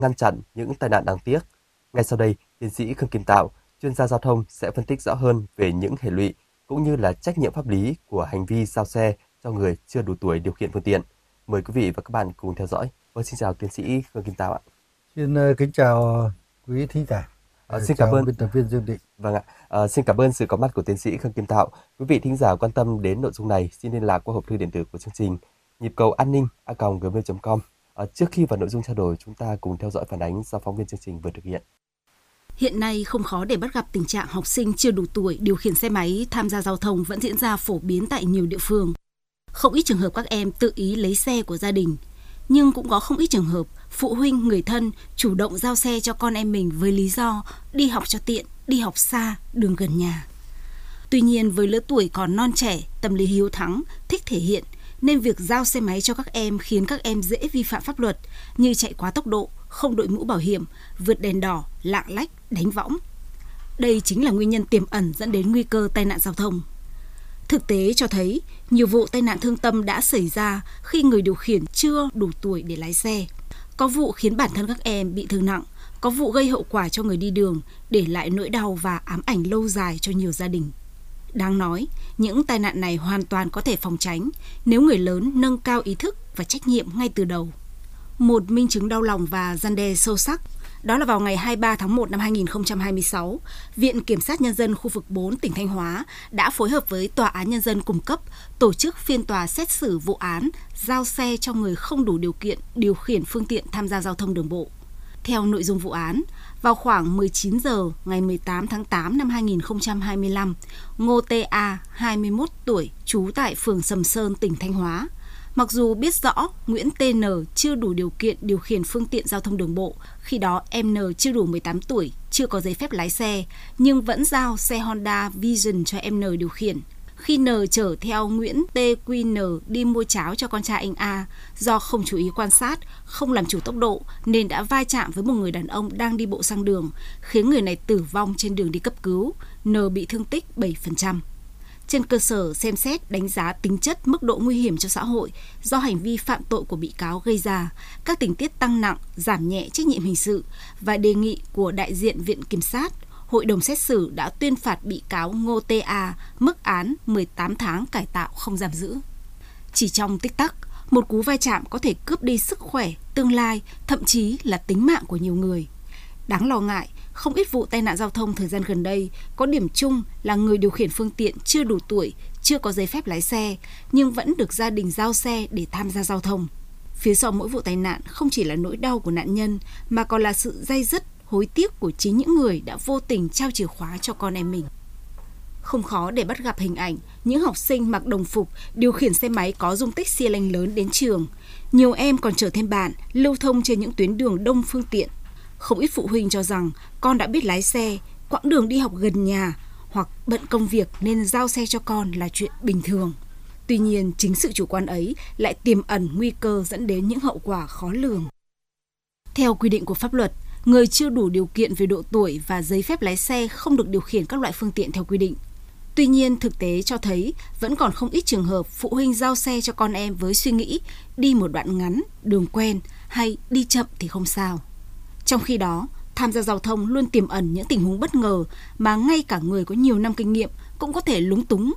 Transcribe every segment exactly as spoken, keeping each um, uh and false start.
ngăn chặn những tai nạn đáng tiếc. Ngay sau đây, tiến sĩ Khương Kim Tạo, chuyên gia giao thông sẽ phân tích rõ hơn về những hệ lụy cũng như là trách nhiệm pháp lý của hành vi giao xe cho người chưa đủ tuổi điều khiển phương tiện. Mời quý vị và các bạn cùng theo dõi. Vâng, xin chào tiến sĩ Khương Kim Tạo ạ. Xin uh, kính chào quý thính giả. À, uh, xin chào cảm ơn biên tập viên Dương Định. Vâng ạ. À, xin cảm ơn sự có mặt của tiến sĩ Khương Kim Tạo. Quý vị thính giả quan tâm đến nội dung này xin liên lạc qua hộp thư điện tử của chương trình nhịp cầu an ninh a còng gmail chấm com. À, trước khi vào nội dung trao đổi, chúng ta cùng theo dõi phản ánh do phóng viên chương trình vừa thực hiện. Hiện nay không khó để bắt gặp tình trạng học sinh chưa đủ tuổi điều khiển xe máy tham gia giao thông vẫn diễn ra phổ biến tại nhiều địa phương. Không ít trường hợp các em tự ý lấy xe của gia đình, nhưng cũng có không ít trường hợp phụ huynh, người thân chủ động giao xe cho con em mình với lý do đi học cho tiện, đi học xa, đường gần nhà. Tuy nhiên với lứa tuổi còn non trẻ, tâm lý hiếu thắng, thích thể hiện, nên việc giao xe máy cho các em khiến các em dễ vi phạm pháp luật như chạy quá tốc độ, không đội mũ bảo hiểm, vượt đèn đỏ, lạng lách, đánh võng. Đây chính là nguyên nhân tiềm ẩn dẫn đến nguy cơ tai nạn giao thông. Thực tế cho thấy, nhiều vụ tai nạn thương tâm đã xảy ra khi người điều khiển chưa đủ tuổi để lái xe. Có vụ khiến bản thân các em bị thương nặng, có vụ gây hậu quả cho người đi đường, để lại nỗi đau và ám ảnh lâu dài cho nhiều gia đình. Đáng nói, những tai nạn này hoàn toàn có thể phòng tránh nếu người lớn nâng cao ý thức và trách nhiệm ngay từ đầu. Một minh chứng đau lòng và răn đe sâu sắc, đó là vào ngày hai mươi ba tháng một năm hai nghìn không trăm hai mươi sáu, Viện Kiểm sát Nhân dân khu vực bốn tỉnh Thanh Hóa đã phối hợp với Tòa án Nhân dân cung cấp tổ chức phiên tòa xét xử vụ án giao xe cho người không đủ điều kiện điều khiển phương tiện tham gia giao thông đường bộ. Theo nội dung vụ án, vào khoảng mười chín giờ ngày mười tám tháng tám năm hai nghìn không trăm hai mươi lăm, Ngô Tê A, hai mươi mốt tuổi, trú tại phường Sầm Sơn, tỉnh Thanh Hóa, mặc dù biết rõ Nguyễn Tê Nờ chưa đủ điều kiện điều khiển phương tiện giao thông đường bộ, khi đó em N chưa đủ mười tám tuổi, chưa có giấy phép lái xe, nhưng vẫn giao xe Honda Vision cho em N điều khiển. Khi N chở theo Nguyễn Tê Quy N đi mua cháo cho con trai anh A, do không chú ý quan sát, không làm chủ tốc độ nên đã va chạm với một người đàn ông đang đi bộ sang đường, khiến người này tử vong trên đường đi cấp cứu, N bị thương tích bảy phần trăm. Trên cơ sở xem xét đánh giá tính chất mức độ nguy hiểm cho xã hội do hành vi phạm tội của bị cáo gây ra, các tình tiết tăng nặng, giảm nhẹ trách nhiệm hình sự và đề nghị của đại diện Viện Kiểm sát, Hội đồng xét xử đã tuyên phạt bị cáo Ngô Tê A mức án mười tám tháng cải tạo không giam giữ. Chỉ trong tích tắc, một cú va chạm có thể cướp đi sức khỏe, tương lai, thậm chí là tính mạng của nhiều người. Đáng lo ngại, không ít vụ tai nạn giao thông thời gian gần đây có điểm chung là người điều khiển phương tiện chưa đủ tuổi, chưa có giấy phép lái xe, nhưng vẫn được gia đình giao xe để tham gia giao thông. Phía sau mỗi vụ tai nạn không chỉ là nỗi đau của nạn nhân, mà còn là sự day dứt, hối tiếc của chính những người đã vô tình trao chìa khóa cho con em mình. Không khó để bắt gặp hình ảnh những học sinh mặc đồng phục điều khiển xe máy có dung tích xi lanh lớn đến trường. Nhiều em còn chở thêm bạn lưu thông trên những tuyến đường đông phương tiện. Không ít phụ huynh cho rằng con đã biết lái xe, quãng đường đi học gần nhà hoặc bận công việc nên giao xe cho con là chuyện bình thường. Tuy nhiên, chính sự chủ quan ấy lại tiềm ẩn nguy cơ dẫn đến những hậu quả khó lường. Theo quy định của pháp luật, người chưa đủ điều kiện về độ tuổi và giấy phép lái xe không được điều khiển các loại phương tiện theo quy định. Tuy nhiên, thực tế cho thấy vẫn còn không ít trường hợp phụ huynh giao xe cho con em với suy nghĩ đi một đoạn ngắn, đường quen hay đi chậm thì không sao. Trong khi đó, tham gia giao thông luôn tiềm ẩn những tình huống bất ngờ mà ngay cả người có nhiều năm kinh nghiệm cũng có thể lúng túng.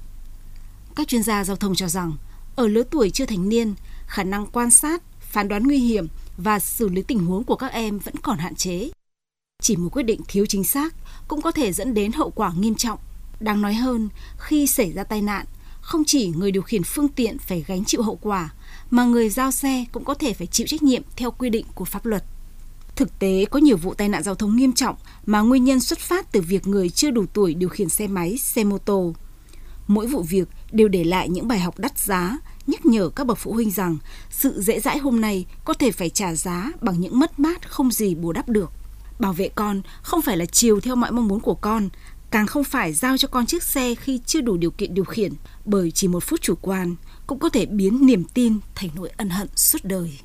Các chuyên gia giao thông cho rằng, ở lứa tuổi chưa thành niên, khả năng quan sát, phán đoán nguy hiểm và xử lý tình huống của các em vẫn còn hạn chế. Chỉ một quyết định thiếu chính xác cũng có thể dẫn đến hậu quả nghiêm trọng. Đáng nói hơn, khi xảy ra tai nạn, không chỉ người điều khiển phương tiện phải gánh chịu hậu quả, mà người giao xe cũng có thể phải chịu trách nhiệm theo quy định của pháp luật. Thực tế, có nhiều vụ tai nạn giao thông nghiêm trọng mà nguyên nhân xuất phát từ việc người chưa đủ tuổi điều khiển xe máy, xe mô tô. Mỗi vụ việc đều để lại những bài học đắt giá, nhắc nhở các bậc phụ huynh rằng sự dễ dãi hôm nay có thể phải trả giá bằng những mất mát không gì bù đắp được. Bảo vệ con không phải là chiều theo mọi mong muốn của con, càng không phải giao cho con chiếc xe khi chưa đủ điều kiện điều khiển, bởi chỉ một phút chủ quan cũng có thể biến niềm tin thành nỗi ân hận suốt đời.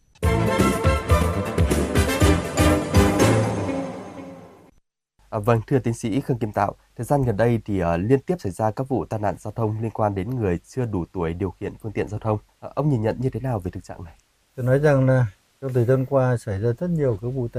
À, vâng, thưa tiến sĩ Khương Kim Tạo, thời gian gần đây thì uh, liên tiếp xảy ra các vụ tai nạn giao thông liên quan đến người chưa đủ tuổi điều khiển phương tiện giao thông. Uh, ông nhìn nhận như thế nào về thực trạng này? Tôi nói rằng là Trong thời gian qua xảy ra rất nhiều các vụ tai